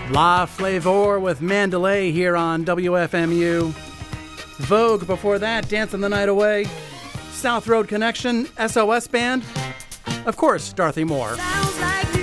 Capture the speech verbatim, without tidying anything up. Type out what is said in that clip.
La Flavor with Mandalay here on W F M U. Vogue before that, Dancing the Night Away. South Road Connection, S O S Band. Of course, Dorothy Moore.